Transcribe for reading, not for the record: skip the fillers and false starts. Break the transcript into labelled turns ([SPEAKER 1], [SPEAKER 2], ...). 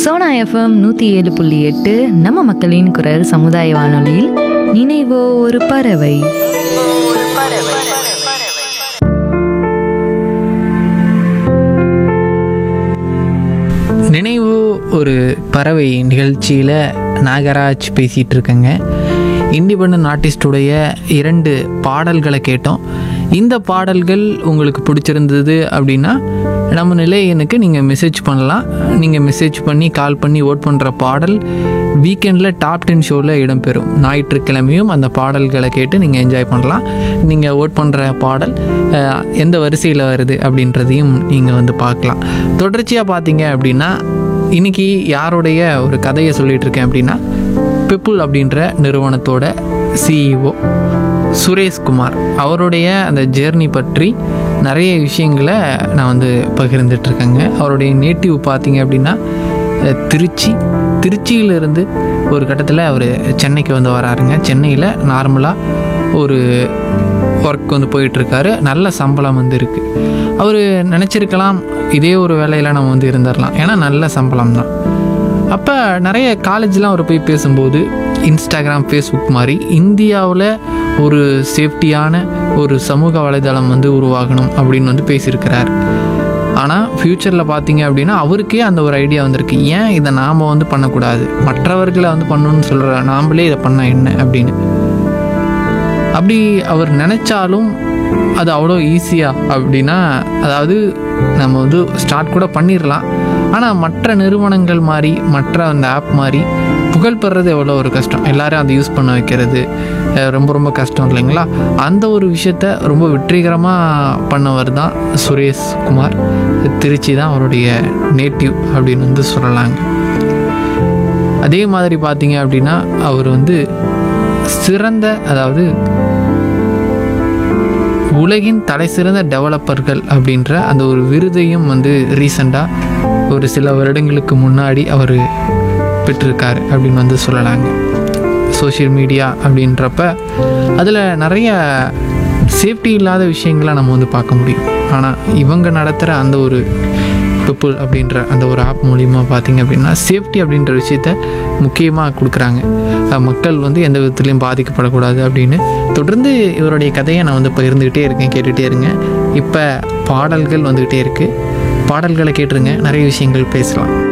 [SPEAKER 1] Sona FM 107.8 நம்ம மக்களின் குரல் சமுதாய வானொலியில் நினைவோ ஒரு பறவை.
[SPEAKER 2] நினைவு ஒரு பறவை நிகழ்ச்சியில் நாகராஜ் பேசிகிட்டு இருக்கேங்க. இண்டிபெண்டன்ட் ஆர்டிஸ்டுடைய 2 பாடல்களை கேட்டோம். இந்த பாடல்கள் உங்களுக்கு பிடிச்சிருந்தது அப்படின்னா நம்ம நிலையனுக்கு நீங்கள் மெசேஜ் பண்ணலாம். நீங்கள் மெசேஜ் பண்ணி கால் பண்ணி ஓட் பண்ணுற பாடல் வீக்கெண்டில் டாப் 10 ஷோவில் இடம்பெறும். ஞாயிற்றுக்கிழமையும் அந்த பாடல்களை கேட்டு நீங்கள் என்ஜாய் பண்ணலாம். நீங்கள் ஓட் பண்ணுற பாடல் எந்த வரிசையில் வருது அப்படின்றதையும் நீங்கள் வந்து பார்க்கலாம். தொடர்ச்சியாக பார்த்தீங்க அப்படின்னா இன்றைக்கி யாருடைய ஒரு கதையை சொல்லிகிட்டு இருக்கேன் அப்படின்னா பிப்புள் அப்படின்ற நிறுவனத்தோட சிஇஓ சுரேஷ்குமார் அவருடைய அந்த ஜேர்னி பற்றி நிறைய விஷயங்களை நான் வந்து பகிர்ந்துட்டுருக்கேங்க. அவருடைய நேட்டிவ் பார்த்தீங்க அப்படின்னா திருச்சியிலிருந்து ஒரு கட்டத்தில் அவர் சென்னைக்கு வந்து வராருங்க. சென்னையில் நார்மலாக ஒரு ஒர்க் வந்து போயிட்டுருக்காரு. நல்ல சம்பளம் வந்து இருக்குது. அவர் நினச்சிருக்கலாம் இதே ஒரு வேலையில் நம்ம வந்து இருந்துடலாம், ஏன்னா நல்ல சம்பளம் தான். அப்போ நிறைய காலேஜ்லாம் அவர் போய் பேசும்போது இன்ஸ்டாகிராம், ஃபேஸ்புக் மாதிரி இந்தியாவில் ஒரு சேஃப்டியான ஒரு சமூக வலைதளம் வந்து உருவாகணும் அப்படின்னு வந்து பேசியிருக்கிறார். ஆனால் ஃப்யூச்சரில் பார்த்தீங்க அப்படின்னா அவருக்கே அந்த ஒரு ஐடியா வந்திருக்கு. ஏன் இதை நாம் வந்து பண்ணக்கூடாது, மற்றவர்களை வந்து பண்ணணும்னு சொல்கிற நாம்ளே இதை பண்ணால் என்ன அப்படின்னு. அப்படி அவர் நினச்சாலும் அது அவ்வளோ ஈஸியாக அப்படின்னா, அதாவது நம்ம வந்து ஸ்டார்ட் கூட பண்ணிடலாம். ஆனால் மற்ற நிறுவனங்கள் மாதிரி மற்ற அந்த ஆப் மாதிரி புகழ் பெறுறது எவ்வளோ ஒரு கஷ்டம். எல்லோரும் அதை யூஸ் பண்ண வைக்கிறது ரொம்ப ரொம்ப கஷ்டம் இல்லைங்களா? அந்த ஒரு விஷயத்த ரொம்ப வெற்றிகரமாக பண்ணவர் தான் சுரேஷ்குமார். திருச்சி தான் அவருடைய நேட்டிவ் அப்படின்னு வந்து சொல்லலாங்க. அதே மாதிரி பார்த்தீங்க அப்படின்னா அவர் வந்து சிறந்த, அதாவது உலகின் தலை சிறந்த டெவலப்பர்கள் அப்படின்ற அந்த ஒரு விருதையும் வந்து ரீசெண்டாக ஒரு சில வருடங்களுக்கு முன்னாடி அவர் பெற்றிருக்காரு அப்படின்னு வந்து சொல்லலாங்க. சோஷியல் மீடியா அப்படின்றப்ப அதில் நிறைய சேஃப்டி இல்லாத விஷயங்களை நம்ம வந்து பார்க்க முடியும். ஆனால் இவங்க நடத்துகிற அந்த ஒரு பிப்புள் அப்படின்ற அந்த ஒரு ஆப் மூலிமா பார்த்திங்க அப்படின்னா சேஃப்டி அப்படின்ற விஷயத்த முக்கியமாக கொடுக்குறாங்க. மக்கள் வந்து எந்த விதத்துலையும் பாதிக்கப்படக்கூடாது அப்படின்னு. தொடர்ந்து இவருடைய கதையை நான் வந்து பகிர்ந்துக்கிட்டே இருக்கேன், கேட்டுகிட்டே இருங்க. இப்போ பாடல்கள் வந்துக்கிட்டே இருக்குது. பாடல்களை கேட்டுருங்க, நிறைய விஷயங்கள் பேசலாம்.